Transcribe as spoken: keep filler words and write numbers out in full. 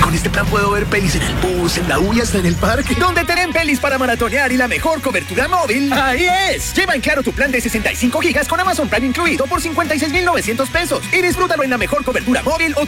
con este plan puedo ver pelis en el bus, en la U y hasta en el parque. Donde tienen pelis para maratonear y la mejor cobertura móvil, ¡ahí es! Lleva en Claro tu plan de sesenta y cinco gigas con Amazon Prime incluido por cincuenta y seis mil novecientos pesos y disfrútalo en la mejor cobertura móvil o